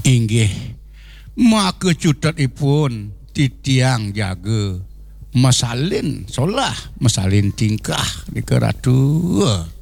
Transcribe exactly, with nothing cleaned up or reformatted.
Inggih maka cutatipun titiang jaga masalin solah masalin tingkah di keratu